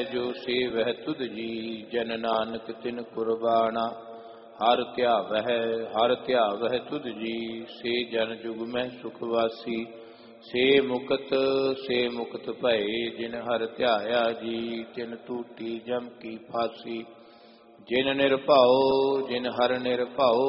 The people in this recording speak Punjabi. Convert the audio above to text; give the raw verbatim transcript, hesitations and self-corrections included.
ਜੋ ਸੇਵਹਿ ਤੁਧ ਜੀ, ਜਨ ਨਾਨਕ ਤਿਨ ਕੁਰਬਾਨਾ। ਹਰ ਧਿਆਵਹਿ ਹਰ ਧਿਆਵਹਿ ਤੁਧ ਜੀ, ਸੇ ਜਨ ਜੁਗ ਮਹਿ ਸੁਖ ਵਾਸੀ। ਸੇ ਮੁਕਤ ਸੇ ਮੁਕਤ ਭਏ, ਜਿਨ ਹਰ ਧਿਆਇਆ ਜੀ, ਤਿਨ ਟੂਟੀ ਜਮ ਕੀ ਫਾਸੀ। ਜਿਨ ਨਿਰਭਉ ਜਿਨ ਹਰ ਨਿਰਭਉ,